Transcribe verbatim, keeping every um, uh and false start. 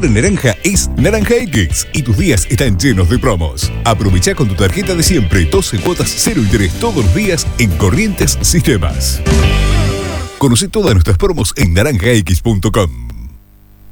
hora naranja es Naranja X y tus días están llenos de promos. Aprovecha con tu tarjeta de siempre doce cuotas cero interés todos los días en Corrientes Sistemas. Conoce todas nuestras promos en naranja x punto com.